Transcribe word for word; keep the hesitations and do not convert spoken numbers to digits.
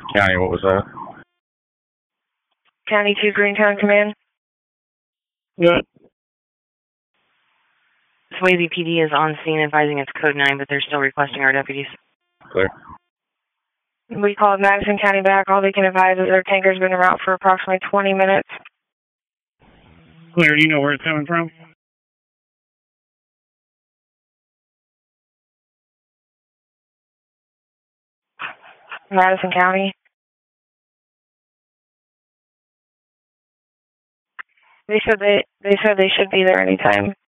County, what was that? County two, Greentown Command. Good. Swayze P D is on scene advising it's code nine, but they're still requesting our deputies. Clear. We called Madison County back. All they can advise is their tanker's been en route for approximately twenty minutes. Clear, do you know where it's coming from? Madison County. They said they they said they should be there anytime.